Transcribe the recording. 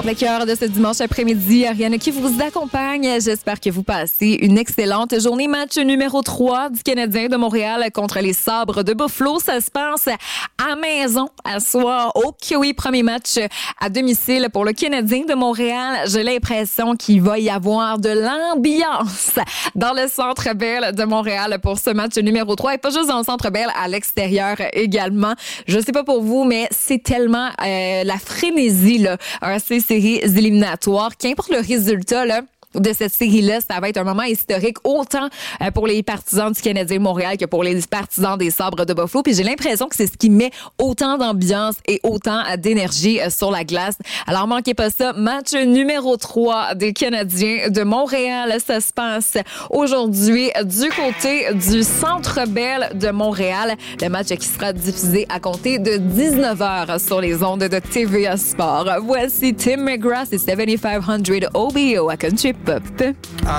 En plein cœur de ce dimanche après-midi, Ariane qui vous accompagne. J'espère que vous passez une excellente journée. Match numéro 3 du Canadien de Montréal contre les Sabres de Buffalo. Ça se passe à maison, à soir. Oh que oui, premier match à domicile pour le Canadien de Montréal. J'ai l'impression qu'il va y avoir de l'ambiance dans le Centre Bell de Montréal pour ce match numéro 3. Et pas juste dans le Centre Bell, à l'extérieur également. Je sais pas pour vous, mais c'est tellement la frénésie là, ces séries éliminatoires. Qu'importe le résultat là, de cette série-là, ça va être un moment historique autant pour les partisans du Canadien de Montréal que pour les partisans des Sabres de Buffalo. Puis j'ai l'impression que c'est ce qui met autant d'ambiance et autant d'énergie sur la glace. Alors manquez pas ça. Match numéro 3 des Canadiens de Montréal. Ça se passe aujourd'hui du côté du Centre Bell de Montréal. Le match qui sera diffusé à compter de 19h sur les ondes de TVA Sport. Voici Tim McGrath et 7500 OBO à Country Pop.